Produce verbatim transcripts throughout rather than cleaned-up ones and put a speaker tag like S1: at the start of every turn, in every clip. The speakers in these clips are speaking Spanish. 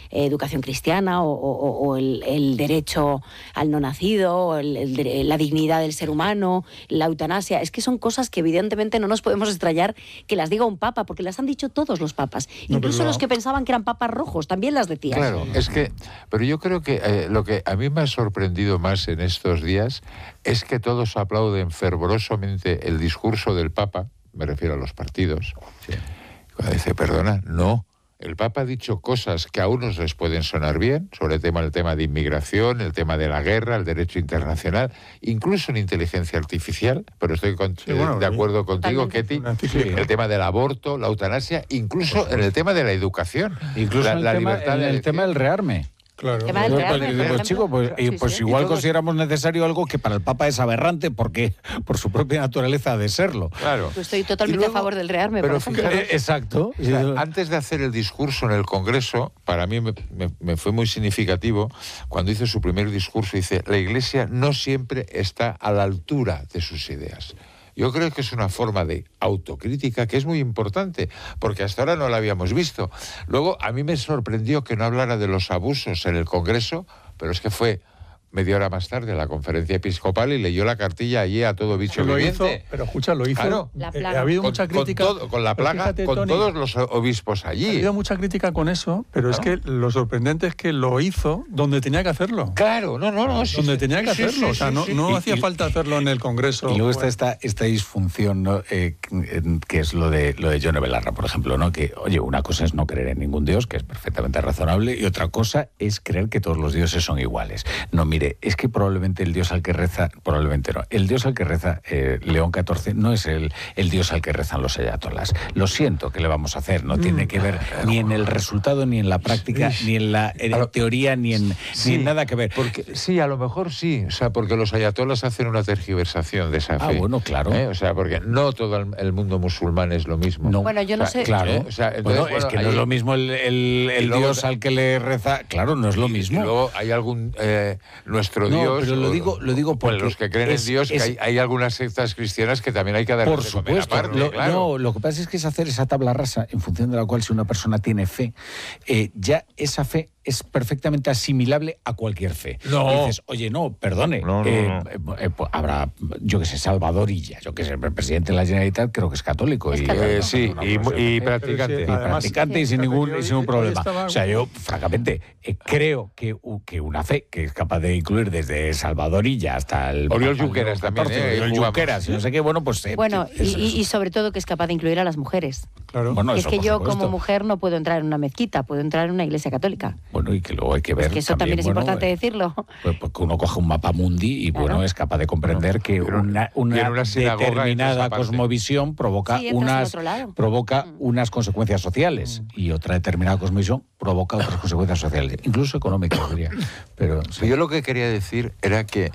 S1: eh, educación cristiana o, o, o el, el derecho al no nacido, el, el, la dignidad del ser humano, la eutanasia. Es que son cosas que evidentemente no nos podemos extrañar que las diga un papa, porque las han dicho todos los papas. No, Incluso no. los que pensaban que eran papas rojos también las decían.
S2: Claro, es que, pero yo creo que eh, lo que a mí me ha sorprendido más en estos días es que todos aplauden fervorosamente el discurso del Papa, me refiero a los partidos, sí. Cuando dice, perdona, no, el Papa ha dicho cosas que a unos les pueden sonar bien, sobre el tema, el tema de inmigración, el tema de la guerra, el derecho internacional, incluso en inteligencia artificial, pero estoy con, sí, bueno, de acuerdo contigo, Ketty, sí, el tema del aborto, la eutanasia, incluso en el tema de la educación,
S3: incluso
S2: la,
S3: en el,
S2: la
S3: tema,
S2: libertad
S3: en
S2: de
S3: el tema del rearme.
S4: Claro.
S3: Pues, pues, pues, chico, pues, sí, sí. pues igual consideramos necesario algo que para el Papa es aberrante porque por su propia naturaleza ha de serlo.
S2: Claro.
S1: Pues estoy totalmente luego, a favor del rearme.
S2: Pero
S1: por
S2: fijaros,
S3: eh, exacto.
S2: O sea, antes de hacer el discurso en el Congreso, para mí me, me, me fue muy significativo cuando hizo su primer discurso, dice, la Iglesia no siempre está a la altura de sus ideas. Yo creo que es una forma de autocrítica que es muy importante, porque hasta ahora no la habíamos visto. Luego, a mí me sorprendió que no hablara de los abusos en el Congreso, pero es que fue media hora más tarde a la conferencia episcopal y leyó la cartilla allí a todo bicho
S4: lo
S2: viviente.
S4: Hizo, pero escucha, lo hizo.
S2: Claro.
S1: La
S4: eh, ha habido
S2: con,
S4: mucha crítica.
S2: Con, todo, con la plaga, fíjate, con Tony, todos los obispos allí.
S4: Ha habido mucha crítica con eso, pero claro. es que lo sorprendente es que lo hizo donde tenía que hacerlo.
S2: Claro, no, no, no. Sí,
S4: donde
S2: sí,
S4: tenía que
S2: sí,
S4: hacerlo.
S2: Sí,
S4: o sea,
S2: sí,
S4: no,
S2: sí.
S4: no
S3: y,
S4: hacía
S3: y,
S4: falta hacerlo en el Congreso.
S3: Y luego
S4: bueno.
S3: está esta, esta disfunción, ¿no? eh, que es lo de lo de Yone Belarra, por ejemplo, ¿no? Que, oye, una cosa es no creer en ningún dios, que es perfectamente razonable, y otra cosa es creer que todos los dioses son iguales. No, mire, es que probablemente el dios al que reza, probablemente no, el dios al que reza eh, León catorce no es el, el dios al que rezan los ayatolás. Lo siento, ¿qué le vamos a hacer? No mm. tiene que ver ni en el resultado, ni en la práctica, sí. ni en la en lo, teoría, ni en, sí, ni en nada que ver.
S2: Porque, sí, a lo mejor sí, o sea, porque los ayatolás hacen una tergiversación de esa fe.
S3: Ah, bueno, claro.
S2: ¿Eh? O sea, porque no todo el, el mundo musulmán es lo mismo.
S3: No.
S1: Bueno, yo no
S2: o sea,
S1: sé.
S3: Claro.
S2: ¿eh? O sea, entonces,
S3: bueno,
S2: bueno,
S3: es que
S2: hay,
S3: no es lo mismo el, el, el
S2: luego,
S3: dios al que le reza. Claro, no es lo mismo.
S2: Y luego hay algún eh, nuestro
S3: no,
S2: dios.
S3: Pero lo digo, lo digo porque
S2: los que creen
S3: es,
S2: en Dios,
S3: es,
S2: que hay, hay algunas sectas cristianas que también hay que dar.
S3: Por supuesto.
S2: Aparte,
S3: lo,
S2: claro.
S3: No, lo que pasa es que es hacer esa tabla rasa en función de la cual si una persona tiene fe, eh, ya esa fe es perfectamente asimilable a cualquier fe.
S2: No.
S3: Y dices, oye, no, perdone,
S2: no, no,
S3: eh,
S2: no.
S3: Eh, eh, habrá, yo que sé, Salvador Illa, yo que sé, el presidente de la Generalitat creo que es católico.
S1: Es
S3: y,
S1: católico.
S2: Eh, sí, y, y practicante.
S3: Y practicante y sin ningún, y sin ningún problema.
S4: Estaba...
S3: O sea, yo, francamente, eh, creo que, que una fe que es capaz de incluir desde Salvador Illa hasta el...
S2: Oriol Junqueras también, ¿eh?
S3: Oriol Junqueras, y no sé qué, bueno, pues... Eh,
S1: bueno,
S3: es,
S1: y, y sobre todo que es capaz de incluir a las mujeres.
S4: Claro.
S3: Bueno,
S1: es
S3: eso,
S1: que yo
S3: supuesto.
S1: como mujer no puedo entrar en una mezquita, puedo entrar en una iglesia católica.
S3: Bueno, y que luego hay que ver...
S1: Es que eso también, también es
S3: bueno,
S1: importante
S3: eh,
S1: decirlo.
S3: Pues porque uno coge un mapa mundi y
S1: claro.
S3: bueno, es capaz de comprender que
S2: pero,
S3: una, una,
S2: una
S3: determinada cosmovisión provoca
S1: sí,
S3: unas provoca mm. unas consecuencias sociales mm. y otra determinada cosmovisión provoca otras consecuencias sociales, incluso económicas, diría. Pero sí.
S2: Yo lo que quería decir era que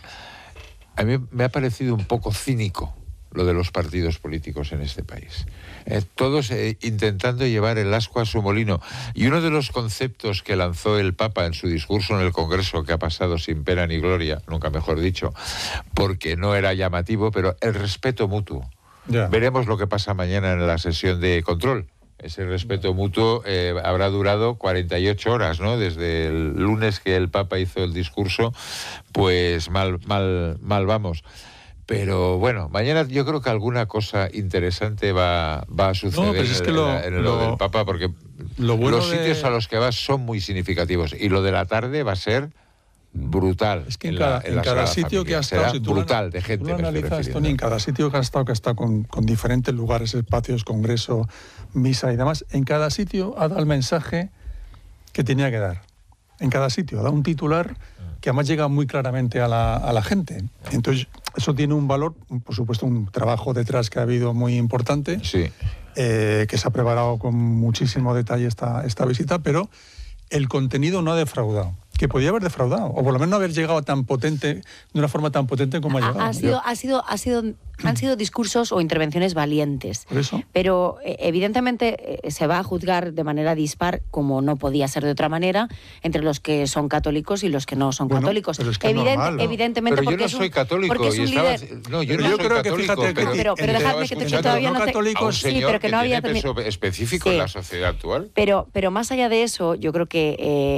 S2: a mí me ha parecido un poco cínico lo de los partidos políticos en este país. Eh, todos eh, intentando llevar el ascua a su molino. Y uno de los conceptos que lanzó el Papa en su discurso en el Congreso, que ha pasado sin pena ni gloria, nunca mejor dicho, porque no era llamativo, pero el respeto mutuo. Yeah. Veremos lo que pasa mañana en la sesión de control. Ese respeto mutuo eh, habrá durado cuarenta y ocho horas, ¿no? Desde el lunes que el Papa hizo el discurso, pues mal, mal, mal vamos. Pero bueno, mañana yo creo que alguna cosa interesante va, va a suceder no,
S4: es
S2: en,
S4: que lo,
S2: en, en
S4: lo,
S2: lo del Papa, porque
S4: lo bueno
S2: los sitios
S4: de...
S2: a los que vas son muy significativos. Y lo de la tarde va a ser brutal.
S4: Es que en, en cada, la, en en cada sitio que has estado...
S2: Si brutal lo, de gente.
S4: Tú lo analizas, Tony, en cada sitio que has estado, que has estado con, con diferentes lugares, espacios, congreso, misa y demás, en cada sitio ha dado el mensaje que tenía que dar. En cada sitio ha dado un titular que además llega muy claramente a la, a la gente. Entonces, eso tiene un valor, por supuesto, un trabajo detrás que ha habido muy importante,
S2: sí.
S4: eh, que se ha preparado con muchísimo detalle esta, esta visita, pero el contenido no ha defraudado. Que podía haber defraudado, o por lo menos no haber llegado tan potente, de una forma tan potente como ha, ha llegado.
S1: Ha sido, ha sido, ha sido, han sido discursos o intervenciones valientes.
S4: ¿Por eso?
S1: Pero eh, evidentemente eh, se va a juzgar de manera dispar, como no podía ser de otra manera, entre los que son católicos y los que no son
S4: bueno,
S1: católicos.
S4: Pero es que
S1: Evidente,
S4: es normal, ¿no?
S1: Evidentemente,
S2: pero yo
S1: porque
S2: no
S1: es un,
S2: soy católico
S1: porque es un
S2: y estaba,
S1: líder...
S2: no, yo
S4: pero
S2: no
S4: yo
S2: soy
S4: creo
S2: católico,
S4: que fíjate
S2: pero,
S4: que,
S1: pero, pero dejadme que, que todavía
S4: no,
S1: no
S4: católicos,
S1: te... Sí, pero que, que no había
S2: tiene peso específico
S1: sí.
S2: en la sociedad actual.
S1: Pero, pero más allá de eso, yo creo que... Eh,